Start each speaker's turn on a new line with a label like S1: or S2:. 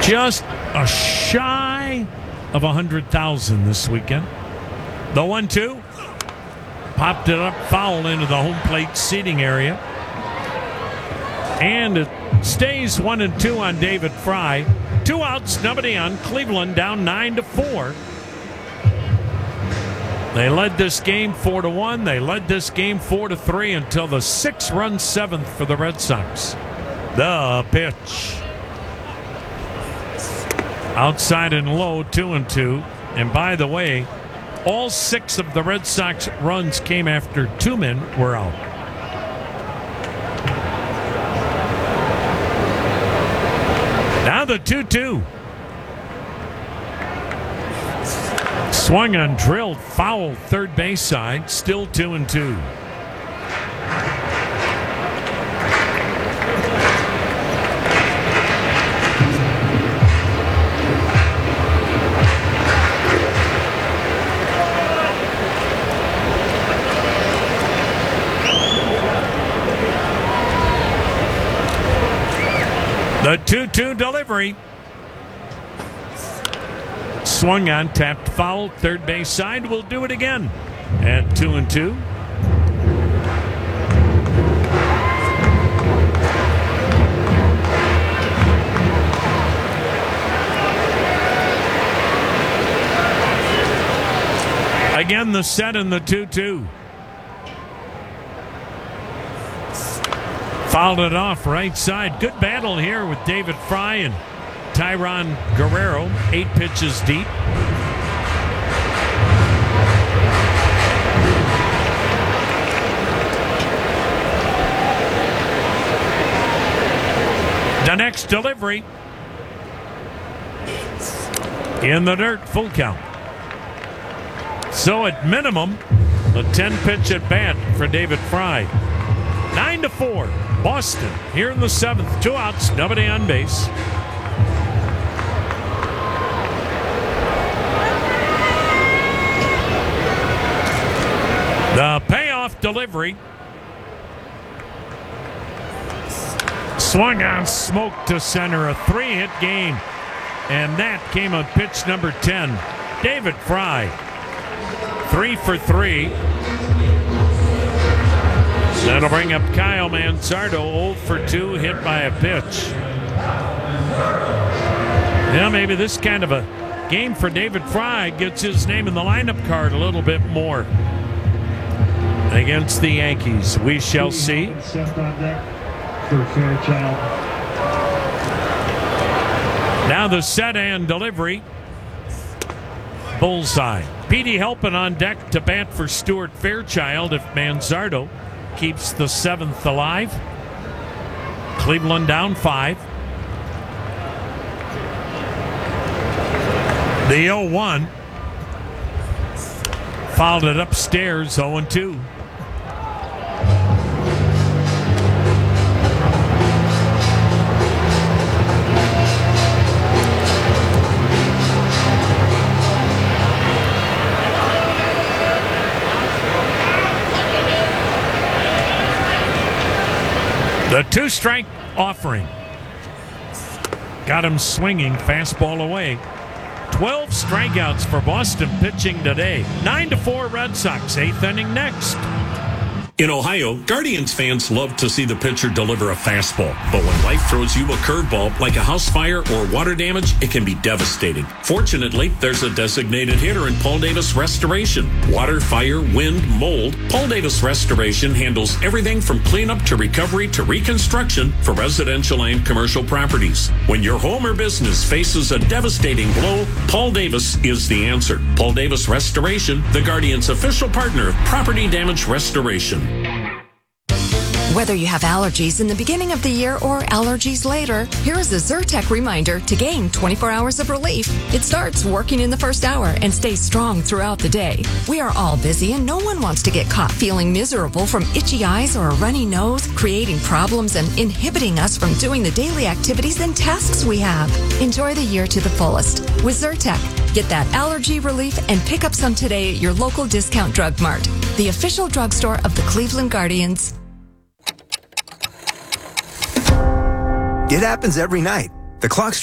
S1: Just a shy of 100,000 this weekend. The 1-2. Popped it up, foul into the home plate seating area. And it stays 1-2 on David Fry. 2 outs, nobody on. Cleveland down 9-4. They led this game 4-1. They led this game 4-3 until the 6-run 7th for the Red Sox. The pitch. Outside and low, 2-2. And by the way, all 6 of the Red Sox runs came after 2 men were out. Now the 2-2. Swung on, drilled, foul, third base side, still 2-2. The 2-2 delivery. Swung on, tapped foul, third base side. Will do it again at 2-2. Again, the set and the 2-2. Fouled it off right side. Good battle here with David Fry and Tyron Guerrero. 8 pitches deep. The next delivery. In the dirt, full count. So at minimum, a 10-pitch at bat for David Fry. 9-4. Boston here in the 7th. 2 outs, nobody on base. The payoff delivery. Swung on, smoked to center. A 3-hit game. And that came on pitch number 10. David Fry. 3 for 3. That'll bring up Kyle Manzardo, 0 for 2, hit by a pitch. Yeah, maybe this kind of a game for David Fry gets his name in the lineup card a little bit more against the Yankees. We shall see. Now the set and delivery. Bullseye. Petey Helpin on deck to bat for Stuart Fairchild if Manzardo keeps the 7th alive. Cleveland down 5. The 0-1. Fouled it upstairs, 0-2. The 2-strike offering. Got him swinging, fastball away. 12 strikeouts for Boston pitching today. 9-4 Red Sox, 8th inning next.
S2: In Ohio, Guardians fans love to see the pitcher deliver a fastball. But when life throws you a curveball, like a house fire or water damage, it can be devastating. Fortunately, there's a designated hitter in Paul Davis Restoration. Water, fire, wind, mold. Paul Davis Restoration handles everything from cleanup to recovery to reconstruction for residential and commercial properties. When your home or business faces a devastating blow, Paul Davis is the answer. Paul Davis Restoration, the Guardians' official partner of property damage restoration.
S3: Whether you have allergies in the beginning of the year or allergies later, here is a Zyrtec reminder to gain 24 hours of relief. It starts working in the first hour and stays strong throughout the day. We are all busy and no one wants to get caught feeling miserable from itchy eyes or a runny nose, creating problems and inhibiting us from doing the daily activities and tasks we have. Enjoy the year to the fullest with Zyrtec. Get that allergy relief and pick up some today at your local discount drug mart, the official drugstore of the Cleveland Guardians.
S4: It happens every night. The clock's